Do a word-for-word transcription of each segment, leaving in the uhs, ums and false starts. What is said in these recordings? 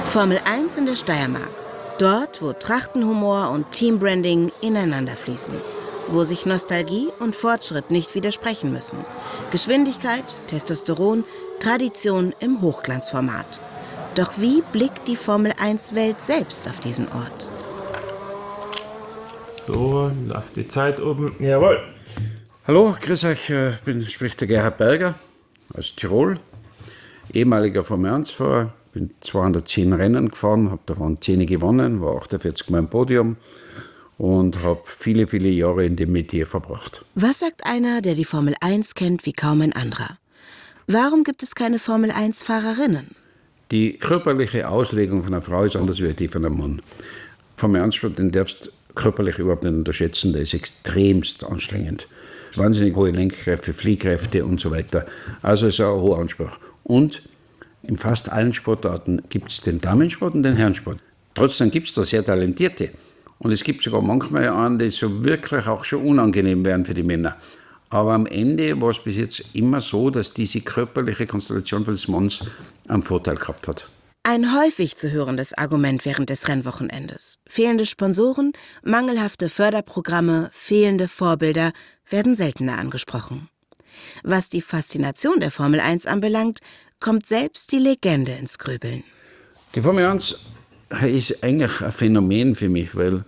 Formel eins in der Steiermark. Dort, wo Trachtenhumor und Teambranding ineinander fließen. Wo sich Nostalgie und Fortschritt nicht widersprechen müssen. Geschwindigkeit, Testosteron, Tradition im Hochglanzformat. Doch wie blickt die Formel eins Welt selbst auf diesen Ort? So, läuft die Zeit oben. Jawohl. Hallo, grüß euch, ich bin, spricht der Gerhard Berger aus Tirol, ehemaliger Formel eins Fahrer. Bin zweihundertzehn Rennen gefahren, habe davon zehn gewonnen, war achtundvierzig Mal im Podium und habe viele, viele Jahre in dem Metier verbracht. Was sagt einer, der die Formel eins kennt wie kaum ein anderer? Warum gibt es keine Formel eins Fahrerinnen? Die körperliche Auslegung von einer Frau ist anders als die von einem Mann. Formel eins Sport, den darfst du körperlich überhaupt nicht unterschätzen, der ist extremst anstrengend. Wahnsinnig hohe Lenkkräfte, Fliehkräfte und so weiter. Also ist ein hoher Anspruch. Und in fast allen Sportarten gibt es den Damensport und den Herrensport. Trotzdem gibt es da sehr Talentierte. Und es gibt sogar manchmal einen, die so wirklich auch schon unangenehm werden für die Männer. Aber am Ende war es bis jetzt immer so, dass diese körperliche Konstellation des Manns einen Vorteil gehabt hat. Ein häufig zu hörendes Argument während des Rennwochenendes. Fehlende Sponsoren, mangelhafte Förderprogramme, fehlende Vorbilder werden seltener angesprochen. Was die Faszination der Formel eins anbelangt, kommt selbst die Legende ins Grübeln. Die Formel eins ist eigentlich ein Phänomen für mich, weil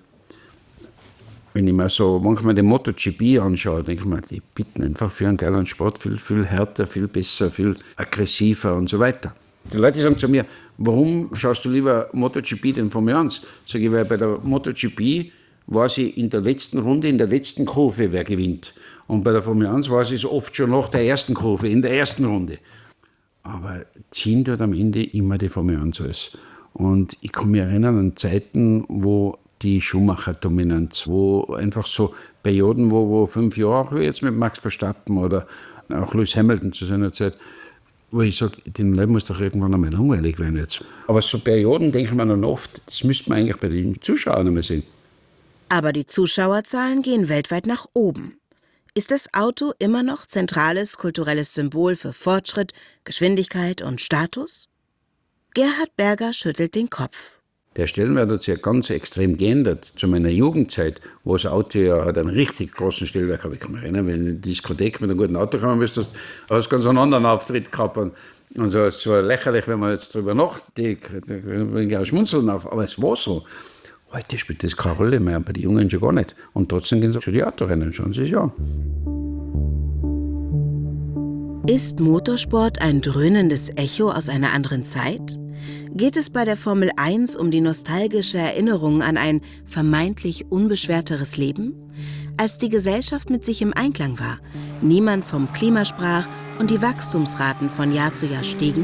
wenn ich mir so manchmal den MotoGP anschaue, denke ich mir, die bieten einfach für einen geilen Sport viel, viel härter, viel besser, viel aggressiver und so weiter. Die Leute sagen zu mir, warum schaust du lieber MotoGP denn Formel eins? Sag ich, weil bei der MotoGP weiß ich in der letzten Runde, in der letzten Kurve, wer gewinnt. Und bei der Formel eins weiß ich es oft schon nach der ersten Kurve, in der ersten Runde. Aber ziehen dort am Ende immer die Formel eins aus. Und ich kann mich erinnern an Zeiten, wo die Schumacher-Dominanz, wo einfach so Perioden, wo, wo fünf Jahre, auch wie jetzt mit Max Verstappen oder auch Lewis Hamilton zu seiner Zeit, wo ich sage, den Leben muss doch irgendwann einmal langweilig werden jetzt. Aber so Perioden, denke ich mir dann oft, das müsste man eigentlich bei den Zuschauern einmal sehen. Aber die Zuschauerzahlen gehen weltweit nach oben. Ist das Auto immer noch zentrales kulturelles Symbol für Fortschritt, Geschwindigkeit und Status? Gerhard Berger schüttelt den Kopf. Der Stellenwert hat sich ja ganz extrem geändert. Zu meiner Jugendzeit, wo das Auto ja hat einen richtig großen Stellenwert gehabt. Ich kann mich erinnern, wenn du in die Diskothek mit einem guten Auto gekommen bist, hast du ganz einen anderen Auftritt gehabt. Und so, es war lächerlich, wenn man jetzt darüber nachdenkt, da bin ich auch schmunzeln auf. Aber es war so. Heute spielt das keine Rolle mehr, bei den Jungen schon gar nicht. Und trotzdem gehen sie schon die Autorennen, schauen Sie sich an. Ist Motorsport ein dröhnendes Echo aus einer anderen Zeit? Geht es bei der Formel eins um die nostalgische Erinnerung an ein vermeintlich unbeschwerteres Leben? Als die Gesellschaft mit sich im Einklang war, niemand vom Klima sprach und die Wachstumsraten von Jahr zu Jahr stiegen?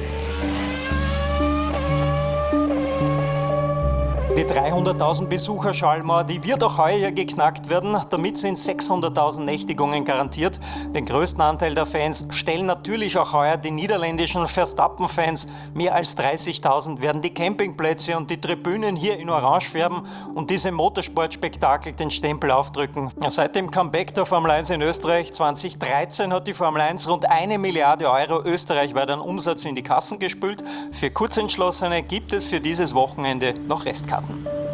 Die dreihunderttausend Besucherschallmauer, die wird auch heuer geknackt werden. Damit sind sechshunderttausend Nächtigungen garantiert. Den größten Anteil der Fans stellen natürlich auch heuer die niederländischen Verstappen-Fans. Mehr als dreißigtausend werden die Campingplätze und die Tribünen hier in Orange färben und diesem Motorsportspektakel den Stempel aufdrücken. Seit dem Comeback der Formel eins in Österreich zweitausenddreizehn hat die Formel eins rund eine Milliarde Euro österreichweit an Umsatz in die Kassen gespült. Für Kurzentschlossene gibt es für dieses Wochenende noch Restkarten.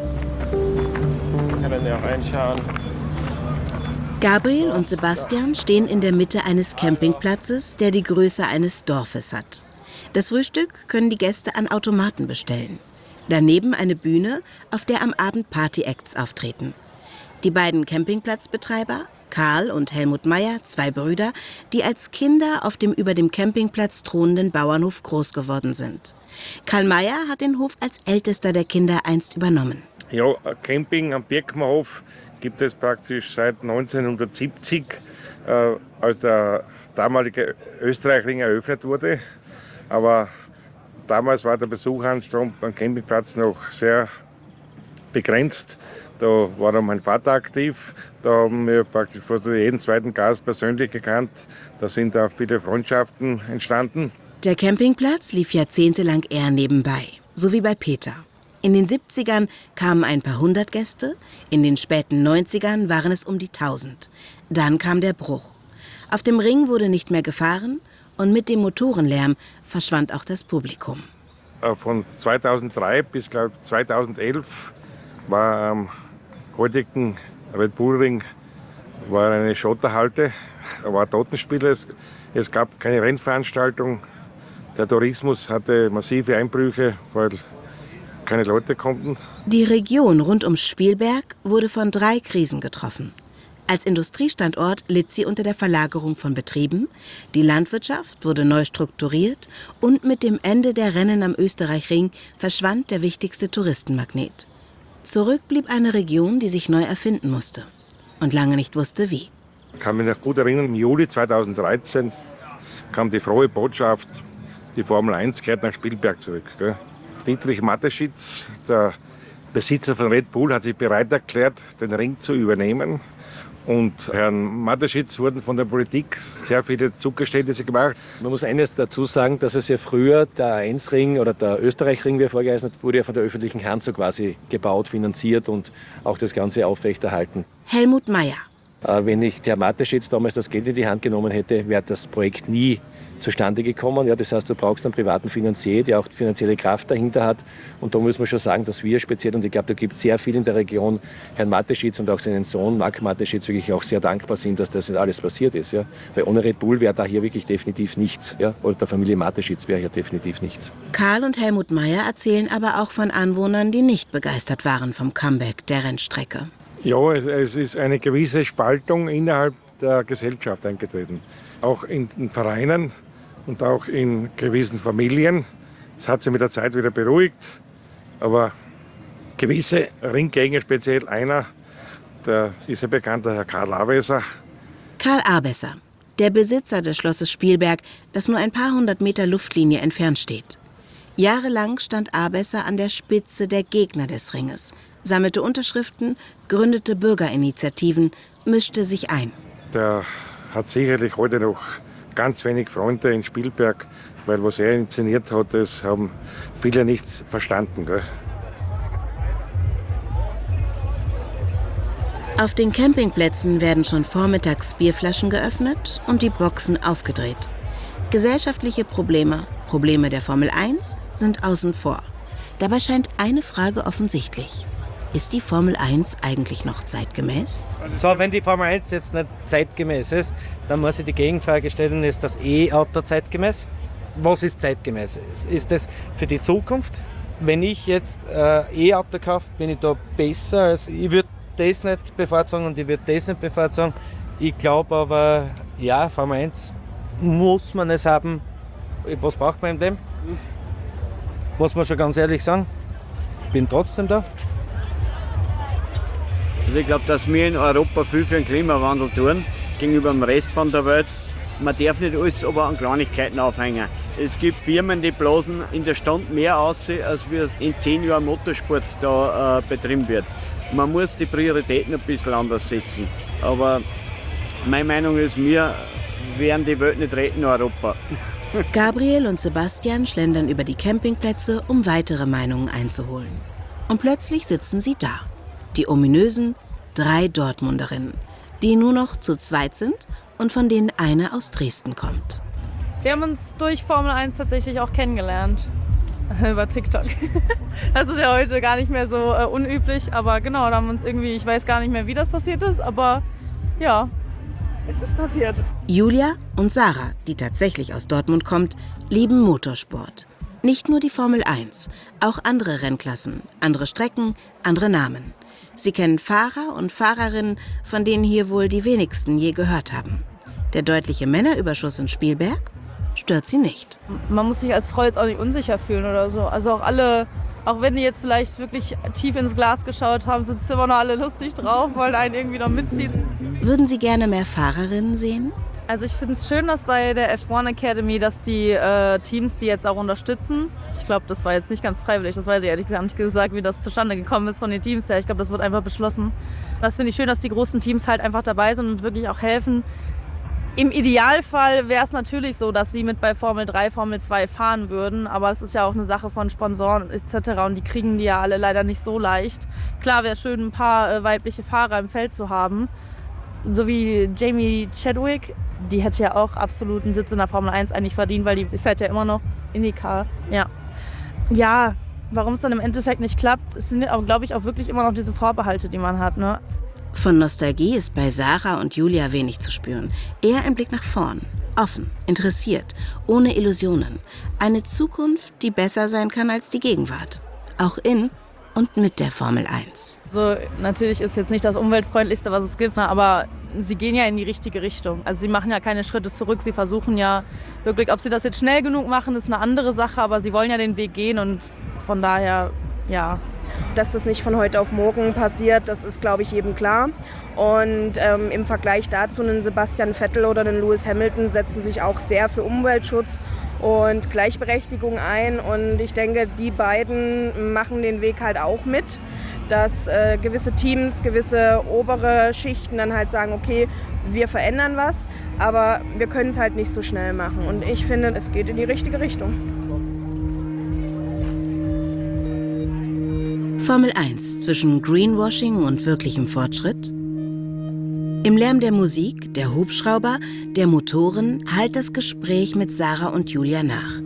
Können wir reinschauen. Gabriel und Sebastian stehen in der Mitte eines Campingplatzes, der die Größe eines Dorfes hat. Das Frühstück können die Gäste an Automaten bestellen. Daneben eine Bühne, auf der am Abend Party-Acts auftreten. Die beiden Campingplatzbetreiber, Karl und Helmut Meyer, zwei Brüder, die als Kinder auf dem über dem Campingplatz thronenden Bauernhof groß geworden sind. Karl Meyer hat den Hof als ältester der Kinder einst übernommen. Ja, Camping am Birkenhof gibt es praktisch seit neunzehnhundertsiebzig, äh, als der damalige Österreichring eröffnet wurde. Aber damals war der Besucheranstrom am Campingplatz noch sehr begrenzt. Da war dann mein Vater aktiv, da haben wir praktisch fast jeden zweiten Gast persönlich gekannt. Da sind auch viele Freundschaften entstanden. Der Campingplatz lief jahrzehntelang eher nebenbei, so wie bei Peter. In den siebzigern kamen ein paar hundert Gäste, in den späten neunzigern waren es um die tausend. Dann kam der Bruch. Auf dem Ring wurde nicht mehr gefahren und mit dem Motorenlärm verschwand auch das Publikum. Von zweitausenddrei bis glaub, zweitausendelf war am heutigen Red Bull Ring war eine Schotterhalte, da war Totenspiel. Es, es gab keine Rennveranstaltung. Der Tourismus hatte massive Einbrüche, weil keine Leute konnten. Die Region rund um Spielberg wurde von drei Krisen getroffen. Als Industriestandort litt sie unter der Verlagerung von Betrieben, die Landwirtschaft wurde neu strukturiert und mit dem Ende der Rennen am Österreichring verschwand der wichtigste Touristenmagnet. Zurück blieb eine Region, die sich neu erfinden musste und lange nicht wusste, wie. Ich kann mich noch gut erinnern, im Juli zweitausenddreizehn kam die frohe Botschaft, die Formel eins kehrt nach Spielberg zurück. Gell? Dietrich Mateschitz, der Besitzer von Red Bull, hat sich bereit erklärt, den Ring zu übernehmen. Und Herrn Mateschitz wurden von der Politik sehr viele Zugeständnisse gemacht. Man muss eines dazu sagen, dass es ja früher der A eins Ring oder der Österreich-Ring, wie er vorgeheißen hat, wurde ja von der öffentlichen Hand so quasi gebaut, finanziert und auch das Ganze aufrechterhalten. Helmut Meyer. Äh, wenn nicht Herr Mateschitz damals das Geld in die Hand genommen hätte, wäre das Projekt nie zustande gekommen. Ja, das heißt, du brauchst einen privaten Finanzier, der auch die finanzielle Kraft dahinter hat. Und da muss man schon sagen, dass wir speziell, und ich glaube, da gibt es sehr viel in der Region, Herrn Mateschitz und auch seinen Sohn Marc Mateschitz wirklich auch sehr dankbar sind, dass das alles passiert ist. Ja. Weil ohne Red Bull wäre da hier wirklich definitiv nichts. Ja. Oder der Familie Mateschitz wäre hier definitiv nichts. Karl und Helmut Meyer erzählen aber auch von Anwohnern, die nicht begeistert waren vom Comeback der Rennstrecke. Ja, es, es ist eine gewisse Spaltung innerhalb der Gesellschaft eingetreten. Auch in den Vereinen und auch in gewissen Familien. Es hat sich mit der Zeit wieder beruhigt, aber gewisse Ringgegner, speziell einer, der ist ja bekannt, der Herr Karl Abesser. Karl Abesser, der Besitzer des Schlosses Spielberg, das nur ein paar hundert Meter Luftlinie entfernt steht. Jahrelang stand Abesser an der Spitze der Gegner des Ringes, sammelte Unterschriften, gründete Bürgerinitiativen, mischte sich ein. Der hat sicherlich heute noch ganz wenig Freunde in Spielberg, weil was er inszeniert hat, das haben viele nicht verstanden. Gell? Auf den Campingplätzen werden schon vormittags Bierflaschen geöffnet und die Boxen aufgedreht. Gesellschaftliche Probleme, Probleme der Formel eins, sind außen vor. Dabei scheint eine Frage offensichtlich. Ist die Formel eins eigentlich noch zeitgemäß? So, wenn die Formel eins jetzt nicht zeitgemäß ist, dann muss ich die Gegenfrage stellen, ist das E-Auto zeitgemäß? Was ist zeitgemäß? Ist das für die Zukunft? Wenn ich jetzt äh, E-Auto kaufe, bin ich da besser. Also ich würde das nicht bevorzugen und ich würde das nicht bevorzugen. Ich glaube aber, ja, Formel eins muss man es haben. Was braucht man in dem? Muss man schon ganz ehrlich sagen. Ich bin trotzdem da. Also ich glaube, dass wir in Europa viel für den Klimawandel tun, gegenüber dem Rest von der Welt. Man darf nicht alles aber an Kleinigkeiten aufhängen. Es gibt Firmen, die blasen in der Stunde mehr aus, als wie in zehn Jahren Motorsport da äh, betrieben wird. Man muss die Prioritäten ein bisschen anders setzen. Aber meine Meinung ist, wir werden die Welt nicht retten in Europa. Gabriel und Sebastian schlendern über die Campingplätze, um weitere Meinungen einzuholen. Und plötzlich sitzen sie da. Die ominösen drei Dortmunderinnen, die nur noch zu zweit sind und von denen eine aus Dresden kommt. Wir haben uns durch Formel eins tatsächlich auch kennengelernt. Über TikTok. Das ist ja heute gar nicht mehr so äh, unüblich, aber genau, da haben wir uns irgendwie, ich weiß gar nicht mehr, wie das passiert ist, aber ja, es ist passiert. Julia und Sarah, die tatsächlich aus Dortmund kommt, lieben Motorsport. Nicht nur die Formel eins, auch andere Rennklassen, andere Strecken, andere Namen. Sie kennen Fahrer und Fahrerinnen, von denen hier wohl die wenigsten je gehört haben. Der deutliche Männerüberschuss in Spielberg stört sie nicht. Man muss sich als Frau jetzt auch nicht unsicher fühlen oder so. Also auch alle, auch wenn die jetzt vielleicht wirklich tief ins Glas geschaut haben, sind sie immer noch alle lustig drauf, wollen einen irgendwie noch mitziehen. Würden Sie gerne mehr Fahrerinnen sehen? Also ich finde es schön, dass bei der F eins Academy, dass die äh, Teams die jetzt auch unterstützen. Ich glaube, das war jetzt nicht ganz freiwillig, das weiß ich ehrlich gesagt nicht gesagt, wie das zustande gekommen ist von den Teams her. Ich glaube, das wird einfach beschlossen. Das finde ich schön, dass die großen Teams halt einfach dabei sind und wirklich auch helfen. Im Idealfall wäre es natürlich so, dass sie mit bei Formel drei, Formel zwei fahren würden, aber es ist ja auch eine Sache von Sponsoren et cetera und die kriegen die ja alle leider nicht so leicht. Klar wäre es schön, ein paar äh, weibliche Fahrer im Feld zu haben, so wie Jamie Chadwick. Die hätte ja auch absolut einen Sitz in der Formel eins eigentlich verdient, weil die, sie fährt ja immer noch IndyCar. Ja. Ja, warum es dann im Endeffekt nicht klappt, es sind auch, glaube ich, auch wirklich immer noch diese Vorbehalte, die man hat. Ne? Von Nostalgie ist bei Sarah und Julia wenig zu spüren. Eher ein Blick nach vorn. Offen, interessiert, ohne Illusionen. Eine Zukunft, die besser sein kann als die Gegenwart. Auch in und mit der Formel eins. So, natürlich ist jetzt nicht das umweltfreundlichste, was es gibt, ne, aber sie gehen ja in die richtige Richtung. Also sie machen ja keine Schritte zurück, sie versuchen ja wirklich, ob sie das jetzt schnell genug machen, ist eine andere Sache, aber sie wollen ja den Weg gehen und von daher, ja. Dass das nicht von heute auf morgen passiert, das ist, glaube ich, jedem klar. Und ähm, im Vergleich dazu, einen Sebastian Vettel oder einen Lewis Hamilton setzen sich auch sehr für Umweltschutz und Gleichberechtigung ein. Und ich denke, die beiden machen den Weg halt auch mit, dass äh, gewisse Teams, gewisse obere Schichten dann halt sagen, okay, wir verändern was, aber wir können es halt nicht so schnell machen. Und ich finde, es geht in die richtige Richtung. Formel eins zwischen Greenwashing und wirklichem Fortschritt? Im Lärm der Musik, der Hubschrauber, der Motoren hallt das Gespräch mit Sarah und Julia nach.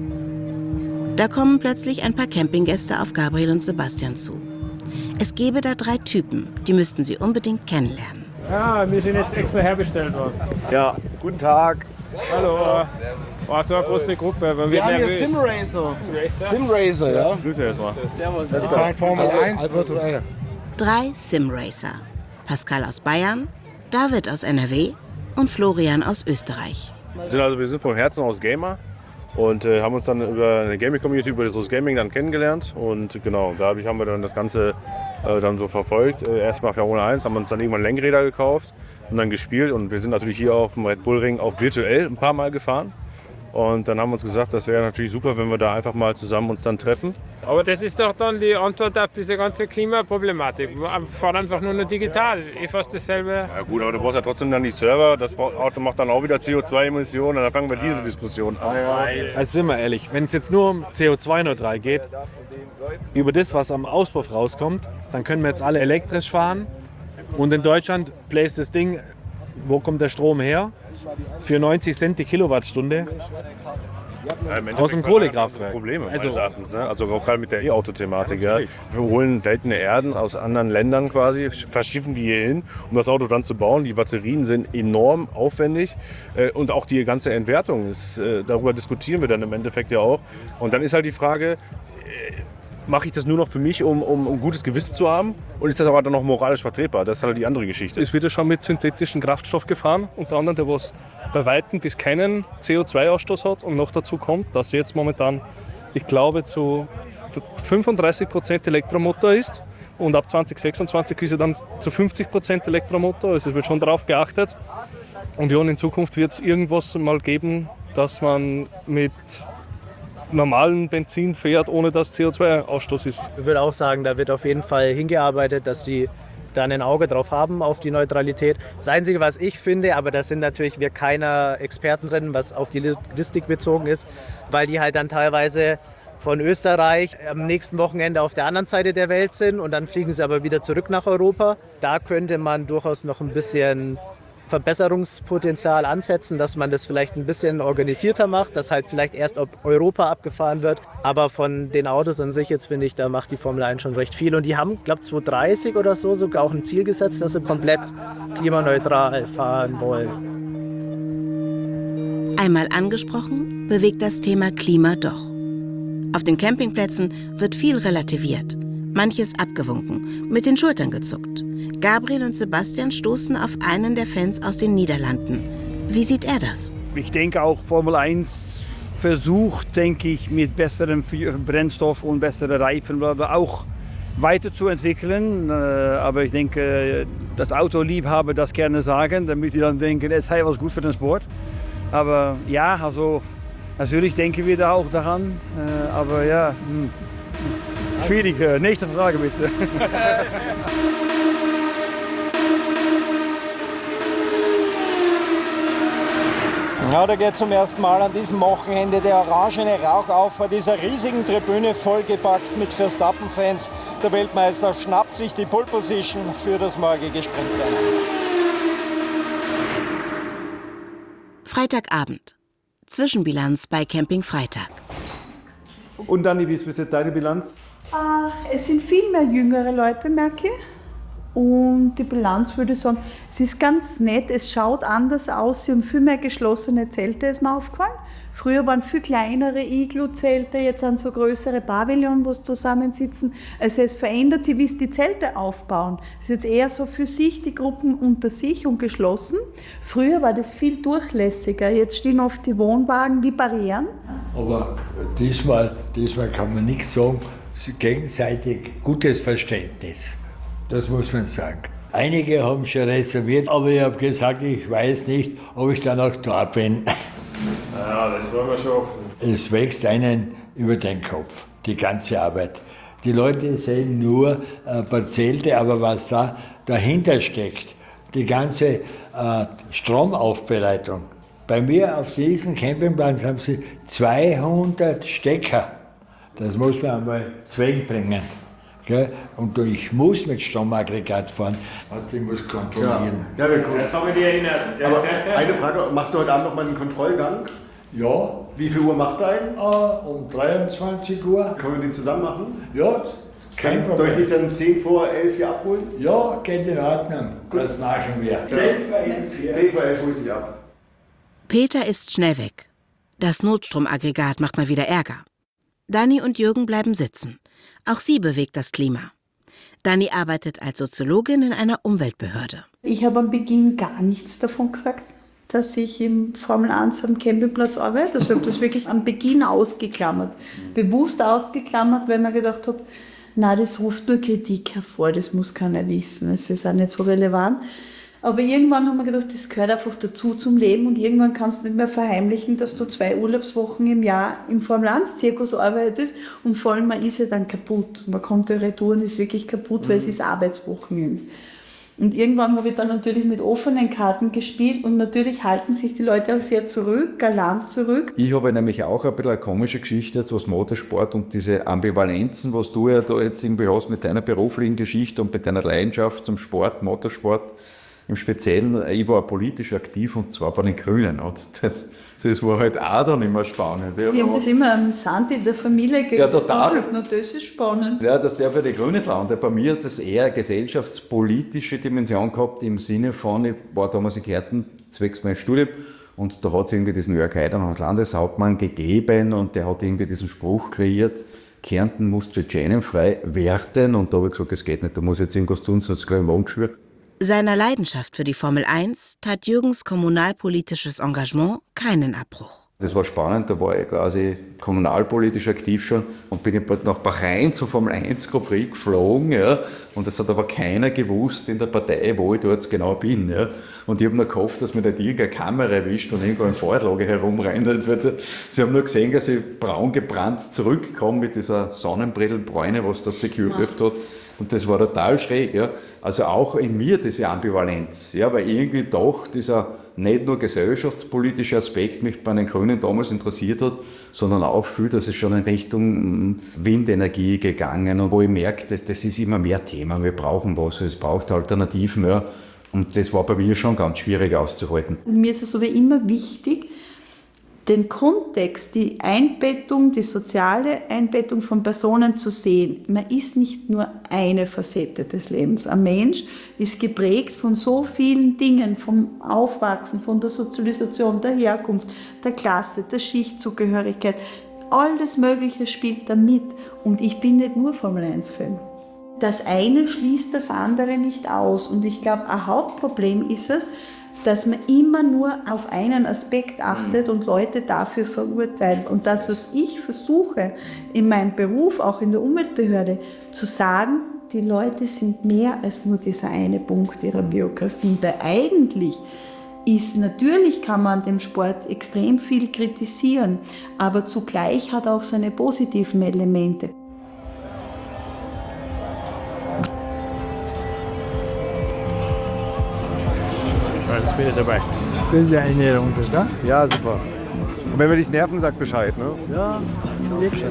Da kommen plötzlich ein paar Campinggäste auf Gabriel und Sebastian zu. Es gäbe da drei Typen, die müssten sie unbedingt kennenlernen. Ja, wir sind jetzt extra herbestellt worden. Ja, guten Tag. Hallo. Oh, so eine große Gruppe. Wir, wir haben hier Simracer. Simracer, ja. Grüße erstmal. Servus. Das ist das Formel eins virtuell. Drei Simracer. Pascal aus Bayern, David aus N R W und Florian aus Österreich. Wir sind, also, wir sind vom Herzen aus Gamer und äh, haben uns dann über eine Gaming-Community, über das Gaming dann kennengelernt. Und genau, dadurch haben wir dann das Ganze äh, dann so verfolgt. Äh, Erstmal Formel eins, haben uns dann irgendwann Lenkräder gekauft und dann gespielt. Und wir sind natürlich hier auf dem Red Bull Ring auch virtuell ein paar Mal gefahren. Und dann haben wir uns gesagt, das wäre natürlich super, wenn wir da einfach mal zusammen uns dann treffen. Aber das ist doch dann die Antwort auf diese ganze Klimaproblematik. Wir fahren einfach nur noch digital. Ich fast dasselbe. Ja gut, aber du brauchst ja trotzdem dann die Server. Das Auto macht dann auch wieder C O zwei Emissionen. Dann fangen wir diese Diskussion an. Also sind wir ehrlich, wenn es jetzt nur um C O zwei neutral geht, über das, was am Auspuff rauskommt, dann können wir jetzt alle elektrisch fahren. Und in Deutschland bläst das Ding, wo kommt der Strom her? Für neunzig Cent die Kilowattstunde. Ja, aus dem Kohlekraftwerk. Probleme also, meines Erachtens, ne? Also auch gerade mit der E-Auto-Thematik. Ja. Wir holen seltene Erden aus anderen Ländern quasi, verschiffen die hier hin, um das Auto dann zu bauen. Die Batterien sind enorm aufwendig äh, und auch die ganze Entwertung ist, äh, darüber diskutieren wir dann im Endeffekt ja auch. Und dann ist halt die Frage, äh, mache ich das nur noch für mich, um, um ein gutes Gewissen zu haben? Und ist das aber dann noch moralisch vertretbar? Das ist halt die andere Geschichte. Es wird ja schon mit synthetischen Kraftstoff gefahren, unter anderem der was bei Weitem bis keinen C O zwei Ausstoß hat. Und noch dazu kommt, dass jetzt momentan, ich glaube, zu fünfunddreißig Prozent Elektromotor ist. Und ab zwanzig sechsundzwanzig ist er dann zu fünfzig Prozent Elektromotor. Also es wird schon darauf geachtet. Und ja, und in Zukunft wird es irgendwas mal geben, dass man mit normalen Benzin fährt, ohne dass C O zwei Ausstoß ist. Ich würde auch sagen, da wird auf jeden Fall hingearbeitet, dass die da ein Auge drauf haben, auf die Neutralität. Das Einzige, was ich finde, aber das sind natürlich wir keine Experten drin, was auf die Logistik bezogen ist, weil die halt dann teilweise von Österreich am nächsten Wochenende auf der anderen Seite der Welt sind und dann fliegen sie aber wieder zurück nach Europa. Da könnte man durchaus noch ein bisschen Verbesserungspotenzial ansetzen, dass man das vielleicht ein bisschen organisierter macht, dass halt vielleicht erst ob Europa abgefahren wird. Aber von den Autos an sich jetzt finde ich, da macht die Formel eins schon recht viel. Und die haben, glaube ich, zwanzig dreißig oder so sogar auch ein Ziel gesetzt, dass sie komplett klimaneutral fahren wollen. Einmal angesprochen, bewegt das Thema Klima doch. Auf den Campingplätzen wird viel relativiert, manches abgewunken, mit den Schultern gezuckt. Gabriel und Sebastian stoßen auf einen der Fans aus den Niederlanden. Wie sieht er das? Ich denke auch Formel eins versucht, denke ich, mit besserem Brennstoff und besseren Reifen auch weiterzuentwickeln. Aber ich denke, das Autoliebhaber das gerne sagen, damit die dann denken, es sei was gut für den Sport. Aber ja, also natürlich denken wir da auch daran. Aber ja, hm. schwierig. Nächste Frage bitte. Ja, da geht zum ersten Mal an diesem Wochenende der orangene Rauch auf vor dieser riesigen Tribüne, vollgepackt mit Verstappen-Fans. Der Weltmeister schnappt sich die Pole Position für das morgige Sprintrennen. Freitagabend. Zwischenbilanz bei Camping Freitag. Und Dani, wie ist bis jetzt deine Bilanz? Äh, es sind viel mehr jüngere Leute, merke ich. Und die Bilanz würde ich sagen, es ist ganz nett, es schaut anders aus, sie haben viel mehr geschlossene Zelte, ist mir aufgefallen. Früher waren viel kleinere Iglu-Zelte, jetzt sind so größere Pavillon, wo sie zusammensitzen. Also es verändert sich, wie sie die Zelte aufbauen. Es ist jetzt eher so für sich, die Gruppen unter sich und geschlossen. Früher war das viel durchlässiger, jetzt stehen oft die Wohnwagen wie Barrieren. Aber diesmal, diesmal kann man nichts sagen, es ist gegenseitig gutes Verständnis. Das muss man sagen. Einige haben schon reserviert, aber ich habe gesagt, ich weiß nicht, ob ich dann auch da bin. Ja, das wollen wir schon hoffen. Es wächst einen über den Kopf, die ganze Arbeit. Die Leute sehen nur ein paar Zelte, aber was da dahinter steckt, die ganze äh, Stromaufbereitung. Bei mir auf diesem Campingplatz haben sie zweihundert Stecker. Das muss man einmal zwegbringen. Gell? Und ich muss mit Stromaggregat fahren, also ich muss kontrollieren. Ja, ja, gut. Jetzt habe ich dich erinnert. Aber eine Frage, machst du heute Abend noch mal einen Kontrollgang? Ja. Wie viel Uhr machst du einen? Uh, um dreiundzwanzig Uhr. Können wir den zusammen machen? Ja, kein Problem. Soll ich dich dann zehn vor elf hier abholen? Ja, geht in Ordnung. Gut. Das machen wir. zehn vor elf hier. zehn vor elf hol ich ab. Peter ist schnell weg. Das Notstromaggregat macht mal wieder Ärger. Dani und Jürgen bleiben sitzen. Auch sie bewegt das Klima. Dani arbeitet als Soziologin in einer Umweltbehörde. Ich habe am Beginn gar nichts davon gesagt, dass ich im Formel eins am Campingplatz arbeite. Also ich habe das wirklich am Beginn ausgeklammert. Bewusst ausgeklammert, weil ich mir gedacht habe, na, das ruft nur Kritik hervor, das muss keiner wissen, es ist auch nicht so relevant. Aber irgendwann haben wir gedacht, das gehört einfach dazu zum Leben und irgendwann kannst du nicht mehr verheimlichen, dass du zwei Urlaubswochen im Jahr im Formel eins Zirkus arbeitest und vor allem man ist ja dann kaputt. Man kommt ja retour und ist wirklich kaputt, weil es ist Arbeitswochenende. Und irgendwann habe ich dann natürlich mit offenen Karten gespielt und natürlich halten sich die Leute auch sehr zurück, galant zurück. Ich habe nämlich auch ein bisschen eine komische Geschichte, jetzt was Motorsport und diese Ambivalenzen, was du ja da jetzt irgendwie hast mit deiner beruflichen Geschichte und mit deiner Leidenschaft zum Sport, Motorsport. Im Speziellen, ich war politisch aktiv und zwar bei den Grünen. Und das, das war halt auch dann immer spannend. Wir haben das immer amüsant in der Familie ja, das, gehabt. Das ist spannend. Ja, dass der bei den Grünen landet. Bei mir hat das eher eine gesellschaftspolitische Dimension gehabt, im Sinne von, ich war damals in Kärnten zwecks meines Studiums und da hat es irgendwie diesen Jörg Haider als Landeshauptmann gegeben und der hat irgendwie diesen Spruch kreiert, Kärnten muss tschetschenenfrei werden und da habe ich gesagt, es geht nicht, da muss ich jetzt irgendwas tun, sonst gleich im Morgen geschwört. Seiner Leidenschaft für die Formel eins tat Jürgens kommunalpolitisches Engagement keinen Abbruch. Das war spannend, da war ich quasi kommunalpolitisch aktiv schon und bin nach Bahrain zur Formel eins Grand Prix geflogen. Ja. Und das hat aber keiner gewusst in der Partei, wo ich dort genau bin. Ja. Und ich habe nur gehofft, dass mir nicht irgendeine Kamera erwischt und irgendwo im Fahrradlager herumrennt. Sie haben nur gesehen, dass ich braun gebrannt zurückkomme mit dieser Sonnenbrillenbräune, was das Security hat. Und das war total schräg. Ja. Also auch in mir diese Ambivalenz, ja, weil irgendwie doch dieser nicht nur gesellschaftspolitische Aspekt mich bei den Grünen damals interessiert hat, sondern auch viel, dass es schon in Richtung Windenergie gegangen und wo ich merke, das, das ist immer mehr Thema, wir brauchen was, es braucht Alternativen. Ja. Und das war bei mir schon ganz schwierig auszuhalten. Mir ist es so wie immer wichtig, den Kontext, die Einbettung, die soziale Einbettung von Personen zu sehen. Man ist nicht nur eine Facette des Lebens. Ein Mensch ist geprägt von so vielen Dingen, vom Aufwachsen, von der Sozialisation, der Herkunft, der Klasse, der Schichtzugehörigkeit. Alles Mögliche spielt da mit. Und ich bin nicht nur Formel eins Fan. Das eine schließt das andere nicht aus. Und ich glaube, ein Hauptproblem ist es, dass man immer nur auf einen Aspekt achtet und Leute dafür verurteilt. Und das, was ich versuche in meinem Beruf, auch in der Umweltbehörde, zu sagen, die Leute sind mehr als nur dieser eine Punkt ihrer Biografie. Weil eigentlich ist, natürlich kann man an dem Sport extrem viel kritisieren, aber zugleich hat er auch seine positiven Elemente. Jetzt bin ich dabei. Bin wir eine Runde, ne? Ja, super. Und wenn wir dich nerven, sag Bescheid, ne? Ja, wirklich.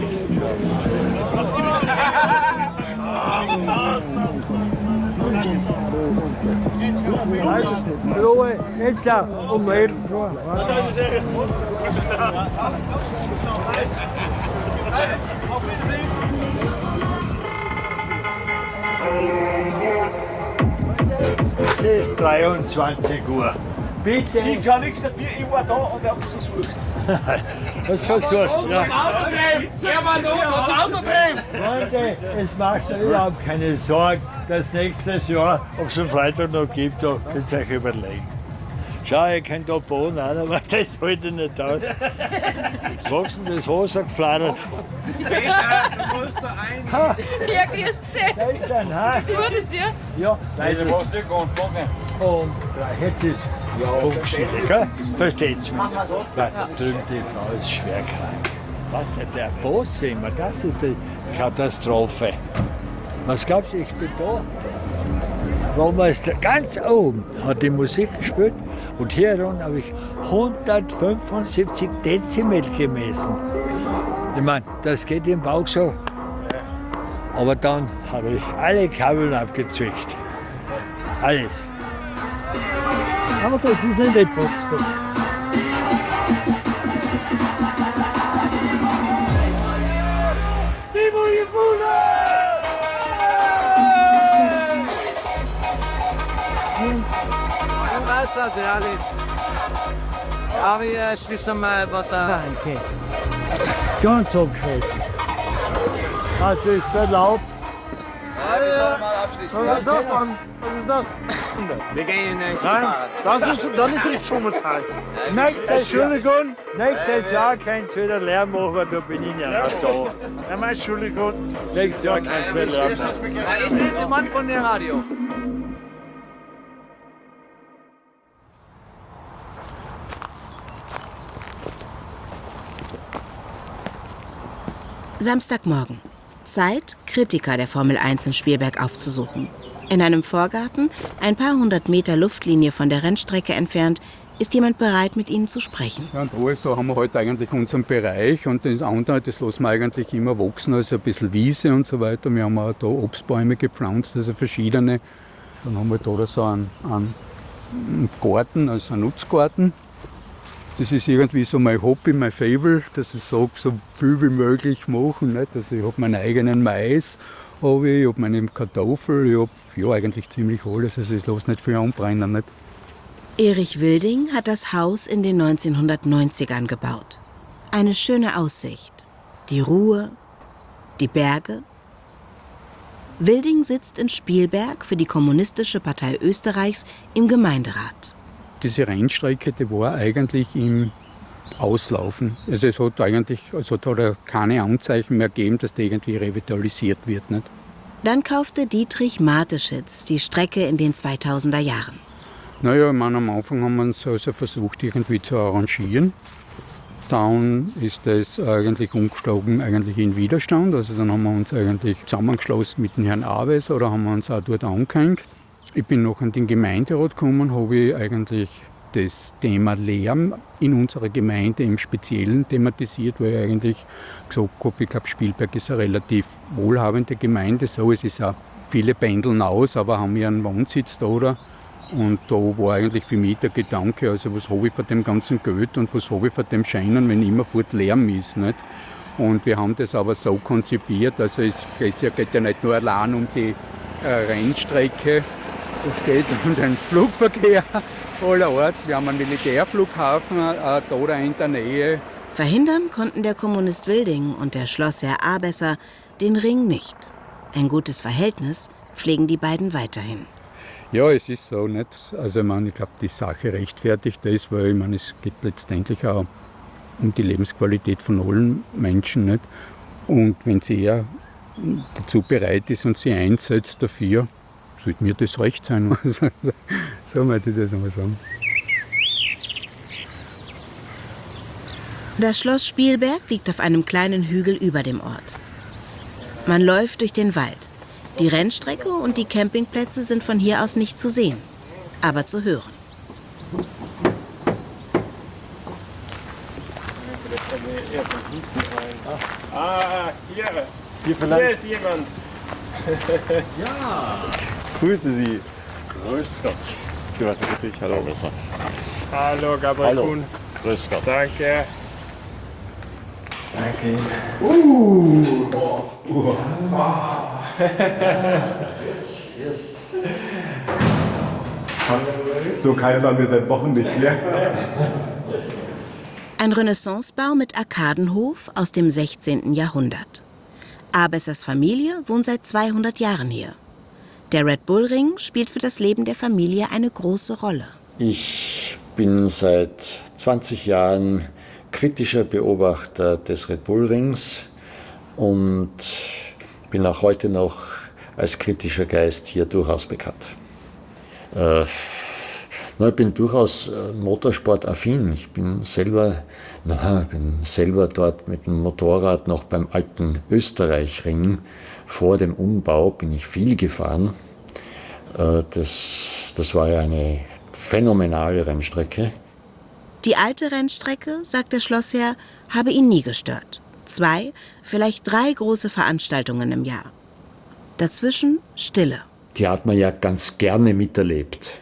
Ruhe, jetzt da, um elf Uhr. Es ist dreiundzwanzig Uhr. Bitte. Ich kann nichts dafür, ich war da und hab's versucht. Was versucht? Ja. Er war da und hat Auto drin! Freunde, es macht euch überhaupt keine Sorgen. Das nächste Jahr, ob es einen Freitag noch gibt, da könnt ihr euch überlegen. Schau, ihr könnt da bauen, aber das halte ich nicht aus. Was ist denn das Wasser gefladert? Peter, du musst da rein. Ja, grüß dich. Da ist ein, ha? Gut mit dir? Ja, Leute. Du musst nicht und gucken. Und jetzt ist ja Funkstille, gell? Versteht's mich? Weil drüben die Frau ist schwer krank. Was, der Boss immer, das ist die Katastrophe. Was glaubst du, ich bin da? Waren wir jetzt ganz oben, hat die Musik gespielt und hier unten habe ich hundertfünfundsiebzig Dezibel gemessen. Ich meine, das geht im Bauch so. Aber dann habe ich alle Kabel abgezwickt. Alles. Aber das ist ein Box. Wasser, ehrlich. Aber ich schließe mal Wasser. Danke. Ganz abgeschaltet. Also ist so laut. Ja, wir sollen mal abschließen. Was ist das, Mann? Was ist das? Wir gehen nicht. Nein, das ist, dann ist es schon mal Zeit. Nächstes Entschuldigung, nächstes Jahr könnt ihr wieder Lärm machen, da bin ich ja noch da. Ja, meine Entschuldigung. Nächstes Jahr könnt ihr wieder Lärm machen. Da ist dieser Mann von der Radio. Samstagmorgen. Zeit, Kritiker der Formel eins in Spielberg aufzusuchen. In einem Vorgarten, ein paar hundert Meter Luftlinie von der Rennstrecke entfernt, ist jemand bereit, mit ihnen zu sprechen. Ja, und alles, da haben wir halt eigentlich unseren Bereich und das andere, das lassen wir eigentlich immer wachsen, also ein bisschen Wiese und so weiter. Wir haben auch da Obstbäume gepflanzt, also verschiedene. Dann haben wir da so einen, einen Garten, also einen Nutzgarten. Das ist irgendwie so mein Hobby, mein Faible, dass ich sage, so viel wie möglich machen. Nicht? Also ich habe meinen eigenen Mais, habe ich, ich habe meine Kartoffel, ich habe ja, eigentlich ziemlich alles, also ich lasse nicht viel anbrennen. Nicht? Erich Wilding hat das Haus in den neunzehnhundertneunzigern gebaut. Eine schöne Aussicht, die Ruhe, die Berge. Wilding sitzt in Spielberg für die Kommunistische Partei Österreichs im Gemeinderat. Diese Rennstrecke, die war eigentlich im Auslaufen. Also es hat eigentlich, also hat er keine Anzeichen mehr gegeben, dass die irgendwie revitalisiert wird. Nicht? Dann kaufte Dietrich Mateschitz die Strecke in den zweitausender Jahren. Naja, ich meine, am Anfang haben wir uns also versucht, irgendwie zu arrangieren. Dann ist das eigentlich umgeschlagen eigentlich in Widerstand. Also dann haben wir uns eigentlich zusammengeschlossen mit dem Herrn Aves oder haben wir uns auch dort angehängt. Ich bin noch in den Gemeinderat gekommen, habe ich eigentlich das Thema Lärm in unserer Gemeinde im Speziellen thematisiert, weil ich eigentlich gesagt habe, ich glaube, Spielberg ist eine relativ wohlhabende Gemeinde. So, es ist auch, viele pendeln aus, aber haben ja einen Wohnsitz da. Oder? Und da war eigentlich für mich der Gedanke, also was habe ich von dem ganzen Geld und was habe ich von dem Scheinen, wenn immerfort Lärm ist. Nicht? Und wir haben das aber so konzipiert, also es geht ja nicht nur allein um die äh, Rennstrecke, es geht um den Flugverkehr allerorts. Wir haben einen Militärflughafen äh, da in der Nähe. Verhindern konnten der Kommunist Wilding und der Schlossherr Abesser den Ring nicht. Ein gutes Verhältnis pflegen die beiden weiterhin. Ja, es ist so nicht. Also ich, meine, ich glaube, die Sache rechtfertigt das, weil ich meine, es geht letztendlich auch um die Lebensqualität von allen Menschen. Nicht? Und wenn sie eher dazu bereit ist und sie einsetzt dafür, sollte mir das recht sein. So möchte ich das einmal sagen. Das Schloss Spielberg liegt auf einem kleinen Hügel über dem Ort. Man läuft durch den Wald. Die Rennstrecke und die Campingplätze sind von hier aus nicht zu sehen, aber zu hören. Ah, hier. Hier, hier ist jemand. Ja. Grüße Sie. Grüß Gott. Du hast richtig. Hallo, Messer. Hallo, Gabriel Hallo. Kuhn. Grüß Gott. Danke. Danke. Uh. Uh. Yes. Fast so kalt waren wir seit Wochen nicht hier. Ein Renaissancebau mit Arkadenhof aus dem sechzehnten Jahrhundert. Abessers Familie wohnt seit zweihundert Jahren hier. Der Red Bull Ring spielt für das Leben der Familie eine große Rolle. Ich bin seit zwanzig Jahren kritischer Beobachter des Red Bull Rings und bin auch heute noch als kritischer Geist hier durchaus bekannt. Äh, na, ich bin durchaus äh, motorsportaffin. Ich bin selber, na, bin selber dort mit dem Motorrad noch beim alten Österreich-Ring. Vor dem Umbau bin ich viel gefahren. Äh, das, das war ja eine phänomenale Rennstrecke. Die alte Rennstrecke, sagt der Schlossherr, habe ihn nie gestört. Zwei, vielleicht drei große Veranstaltungen im Jahr. Dazwischen Stille. Die hat man ja ganz gerne miterlebt.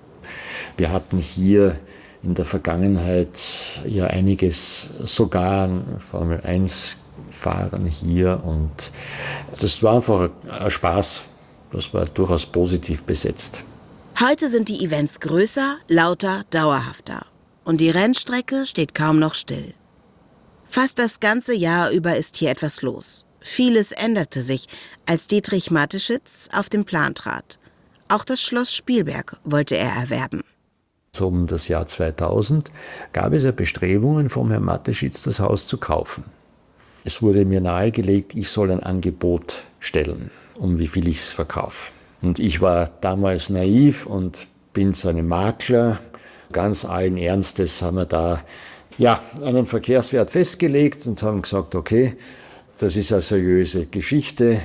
Wir hatten hier in der Vergangenheit ja einiges, sogar Formel eins Fahren hier, und das war einfach ein Spaß. Das war durchaus positiv besetzt. Heute sind die Events größer, lauter, dauerhafter. Und die Rennstrecke steht kaum noch still. Fast das ganze Jahr über ist hier etwas los. Vieles änderte sich, als Dietrich Mateschitz auf den Plan trat. Auch das Schloss Spielberg wollte er erwerben. So um das Jahr zweitausend gab es ja Bestrebungen vom Herrn Mateschitz, das Haus zu kaufen. Es wurde mir nahegelegt, ich soll ein Angebot stellen, um wie viel ich es verkaufe. Und ich war damals naiv und bin so ein Makler. Ganz allen Ernstes haben wir da ja, einen Verkehrswert festgelegt und haben gesagt, okay, das ist eine seriöse Geschichte.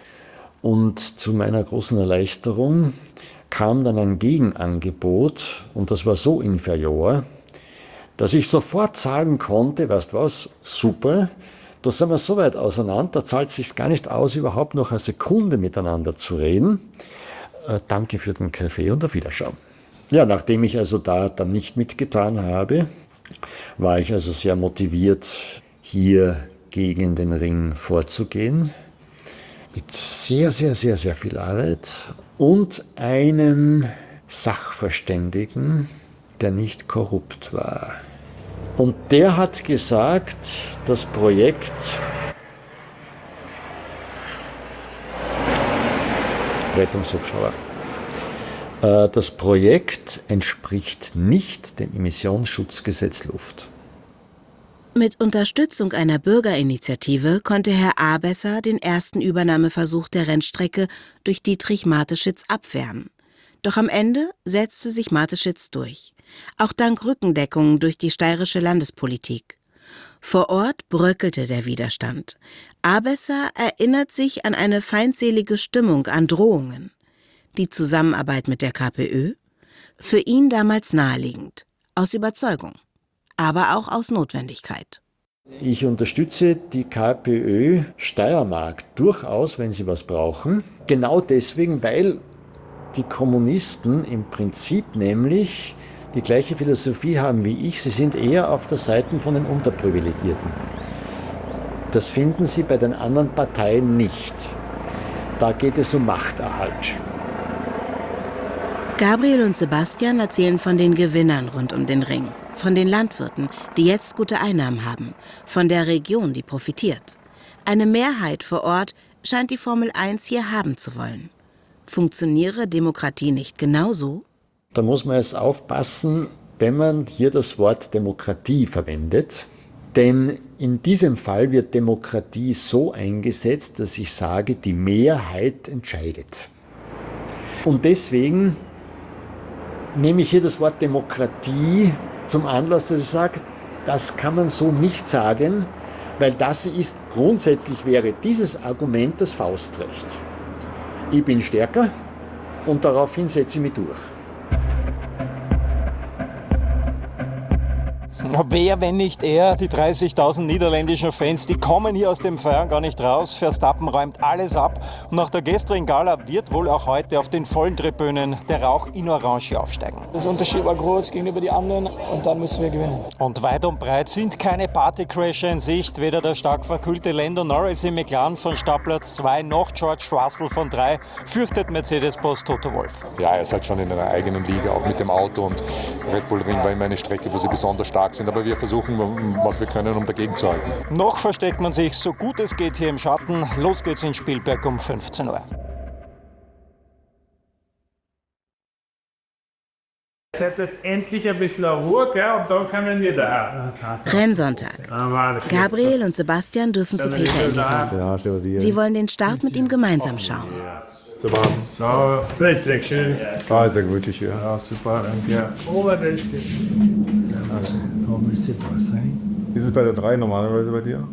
Und zu meiner großen Erleichterung kam dann ein Gegenangebot, und das war so inferior, dass ich sofort sagen konnte, weißt du was, super, da sind wir so weit auseinander, da zahlt es sich gar nicht aus, überhaupt noch eine Sekunde miteinander zu reden. Äh, danke für den Kaffee und auf Wiederschauen. Ja, nachdem ich also da dann nicht mitgetan habe, war ich also sehr motiviert, hier gegen den Ring vorzugehen. Mit sehr, sehr, sehr, sehr viel Arbeit und einem Sachverständigen, der nicht korrupt war. Und der hat gesagt, das Projekt Rettungshubschrauber. Das Projekt entspricht nicht dem Emissionsschutzgesetz Luft. Mit Unterstützung einer Bürgerinitiative konnte Herr Abesser den ersten Übernahmeversuch der Rennstrecke durch Dietrich Mateschitz abwehren. Doch am Ende setzte sich Mateschitz durch, auch dank Rückendeckung durch die steirische Landespolitik. Vor Ort bröckelte der Widerstand. Abesser erinnert sich an eine feindselige Stimmung, an Drohungen. Die Zusammenarbeit mit der KPÖ? Für ihn damals naheliegend, aus Überzeugung, aber auch aus Notwendigkeit. Ich unterstütze die KPÖ Steiermark durchaus, wenn sie was brauchen. Genau deswegen, weil die Kommunisten im Prinzip nämlich die gleiche Philosophie haben wie ich. Sie sind eher auf der Seite von den Unterprivilegierten. Das finden sie bei den anderen Parteien nicht. Da geht es um Machterhalt. Gabriel und Sebastian erzählen von den Gewinnern rund um den Ring, von den Landwirten, die jetzt gute Einnahmen haben, von der Region, die profitiert. Eine Mehrheit vor Ort scheint die Formel eins hier haben zu wollen. Funktioniere Demokratie nicht genauso? Da muss man jetzt aufpassen, wenn man hier das Wort Demokratie verwendet. Denn in diesem Fall wird Demokratie so eingesetzt, dass ich sage, die Mehrheit entscheidet. Und deswegen nehme ich hier das Wort Demokratie zum Anlass, dass ich sage, das kann man so nicht sagen, weil das ist, grundsätzlich wäre dieses Argument das Faustrecht. Ich bin stärker und daraufhin setze ich mich durch. Wer, wenn nicht er? Die dreißigtausend niederländischen Fans, die kommen hier aus dem Feiern gar nicht raus. Verstappen räumt alles ab. Und nach der gestrigen Gala wird wohl auch heute auf den vollen Tribünen der Rauch in Orange aufsteigen. Das Unterschied war groß gegenüber den anderen und dann müssen wir gewinnen. Und weit und breit sind keine Partycrasher in Sicht. Weder der stark verkühlte Lando Norris im McLaren von Startplatz zwei noch George Russell von drei, fürchtet Mercedes-Boss Toto Wolff. Ja, er ist halt schon in einer eigenen Liga, auch mit dem Auto. Und Red Bull Ring war immer eine Strecke, wo sie besonders stark sind, aber wir versuchen, was wir können, um dagegen zu halten. Noch versteckt man sich so gut es geht hier im Schatten. Los geht's in Spielberg um fünfzehn Uhr. Jetzt hättest endlich ein bisschen Ruhe, gell? Und dann können wir da. Rennsonntag. Gabriel und Sebastian dürfen zu Peter in die Wanne. Sie wollen den Start mit ihm gemeinsam schauen. Super. So, sehr schön. Ah, sehr gemütlich hier. Ja, super, danke. Wo müsste das sein? Ist es bei der drei normalerweise bei dir?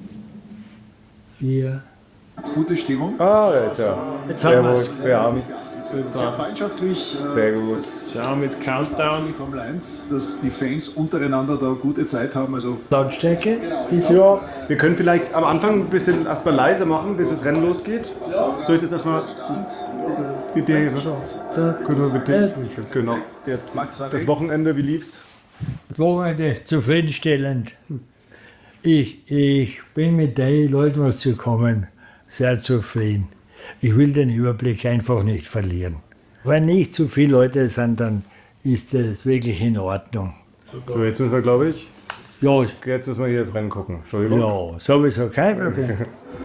Vier. Gute Stimmung. Ah, da ist ja. Jetzt haben wir Servus, wir haben es. Sehr feindschaftlich. Sehr gut. Schau mit Countdown. Die Formel eins, dass die Fans untereinander da gute Zeit haben. Also Lautstärke? Ja, wir können vielleicht am Anfang ein bisschen erstmal leise machen, bis das Rennen losgeht. Soll ich das erstmal. Die Idee, da können wir bitte. Genau. Jetzt das Wochenende, wie lief's? Das Wochenende zufriedenstellend. Ich, ich bin mit den Leuten, was zu kommen, sehr zufrieden. Ich will den Überblick einfach nicht verlieren. Wenn nicht zu viele Leute sind, dann ist das wirklich in Ordnung. So, jetzt müssen wir, glaube ich. Ja. Jetzt müssen wir hier das Rennen gucken. Entschuldigung. Ja, sowieso kein Problem.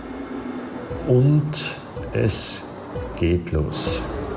Und es geht los.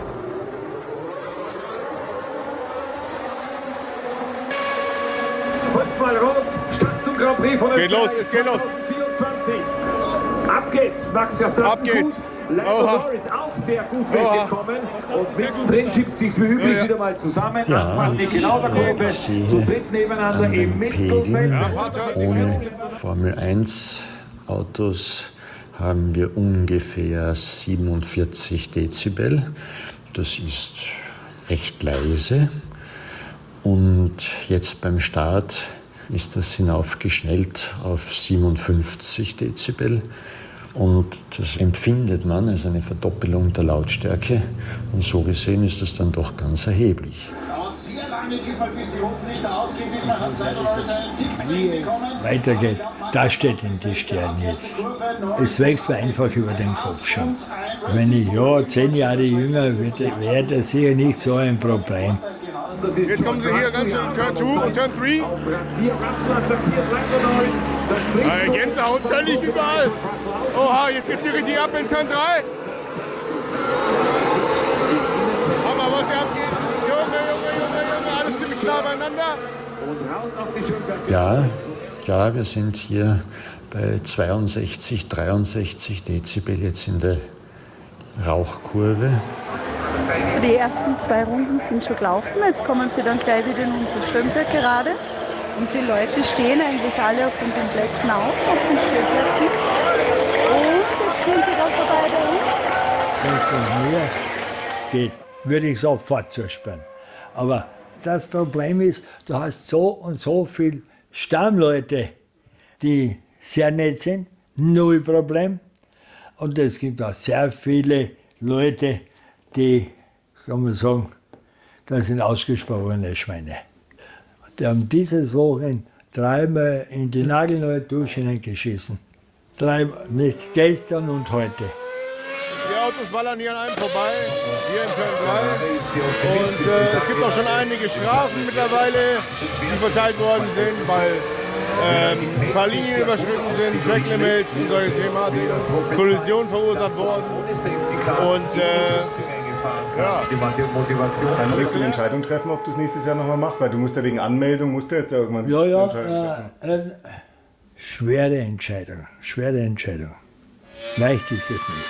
Fünfmal rot, Start zum Grand Prix von Es geht los, es geht los. vierundzwanzig. Ab geht's, Max Verstappen. Ab geht's. Gut. Lando Norris auch sehr gut weggekommen. Und mittendrin schiebt sich's wie üblich ja, ja. wieder mal zusammen. Ja, Anfang nicht genau der Kurve. Zu dritt nebeneinander im Mittelfeld. Ohne Formel eins Autos haben wir ungefähr siebenundvierzig Dezibel. Das ist recht leise. Und jetzt beim Start ist das hinaufgeschnellt auf siebenundfünfzig Dezibel. Und das empfindet man als eine Verdoppelung der Lautstärke. Und so gesehen ist das dann doch ganz erheblich. Sehr lange diesmal, bis die Runden nicht ausgehen. Diesmal hat es leider noch einen Tick bekommen. Weitergeht, das steht in die Sterne jetzt. Es wächst mir einfach über den Kopf schon. Wenn ich ja zehn Jahre jünger werde, wäre das sicher nicht so ein Problem. Jetzt kommen sie hier ganz schön in Turn zwei und Turn drei. Äh, Gänsehaut völlig überall. Oha, jetzt geht's hier richtig ab in Turn drei. Aber was hier abgeht, Junge, Junge, Junge, Junge, alles ziemlich klar beieinander. Ja, klar, wir sind hier bei zweiundsechzig, dreiundsechzig Dezibel jetzt in der Rauchkurve. Also die ersten zwei Runden sind schon gelaufen, jetzt kommen sie dann gleich wieder in unser Schönberg gerade. Und die Leute stehen eigentlich alle auf unseren Plätzen auf, auf den Spielplätzen. Und jetzt sind sie da vorbei da unten. Wenn es nach mir geht, würde ich sofort zusperren. Aber das Problem ist, du hast so und so viele Stammleute, die sehr nett sind, null Problem. Und es gibt auch sehr viele Leute, die, kann man sagen, das sind ausgesprochene Schweine. Die haben dieses Wochenende dreimal in die nagelneue Dusche hineingeschissen. Dreimal, nicht gestern und heute. Die Autos ballern hier an einem vorbei, hier in Turn drei. Und äh, es gibt auch schon einige Strafen mittlerweile, die verteilt worden sind, weil ähm, ein paar Linien überschritten sind, Track Limits und solche Thematiken, Kollisionen verursacht worden. Und äh, ja, dann wirst du eine Entscheidung treffen, ob du es nächstes Jahr nochmal machst, weil du musst ja wegen Anmeldung, musst du jetzt ja irgendwann ja, ja, eine Entscheidung treffen. Äh, äh, schwere Entscheidung, schwere Entscheidung. Leicht ist es nicht.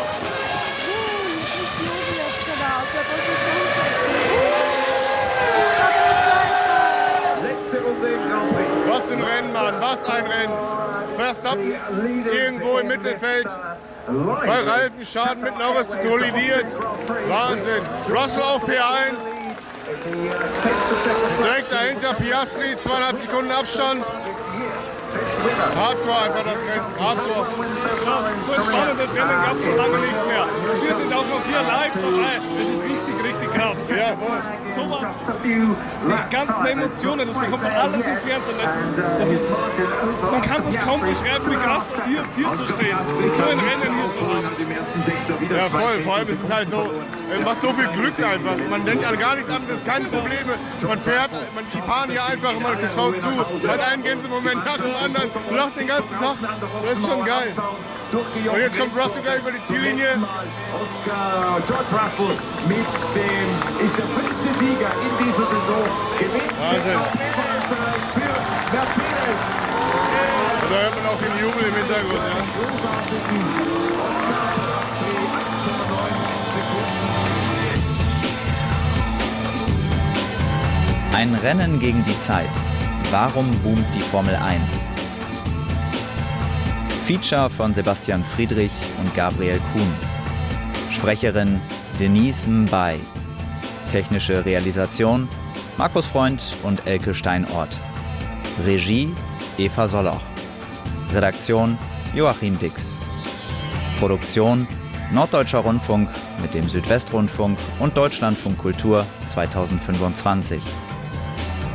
Was ein Rennen, Mann, was ein Rennen. Verstappen irgendwo im Mittelfeld, bei Reifenschaden mit Norris kollidiert. Wahnsinn. Russell auf P eins, Direkt dahinter Piastri, zweieinhalb Sekunden Abstand. Hardcore einfach das Rennen, Hardcore. Krass, so ein spannendes Rennen gab es schon lange nicht mehr. Wir sind auch noch hier live dabei. Das ist richtig, richtig krass. Ja, voll. Sowas, die ganzen Emotionen, das bekommt man alles im Fernsehen. Das ist, man kann das kaum beschreiben, wie krass das hier ist, hier zu stehen und so ein Rennen hier zu haben. Ja, voll. Vor allem ist es halt so, es macht so viel Glück einfach. Man denkt an gar nichts anderes, keine Probleme. Man fährt, man, die fahren hier einfach, man schaut zu, hat einen Gänsemoment nach dem anderen, lacht den ganzen Tag. Das ist schon geil. Und jetzt kommt Russell gleich über die Ziellinie. Oscar George Russell mit dem, ist der fünfte Sieger in dieser Saison. Gewinnt Wahnsinn. für Mercedes. Und da hört man auch den Jubel im Hintergrund. Ja. Ein Rennen gegen die Zeit. Warum boomt die Formel eins? Feature von Sebastian Friedrich und Gabriel Kuhn. Sprecherin Denise Mbay. Technische Realisation Markus Freund und Elke Steinort. Regie Eva Soloch. Redaktion Joachim Dix. Produktion Norddeutscher Rundfunk mit dem Südwestrundfunk und Deutschlandfunk Kultur zweitausendfünfundzwanzig.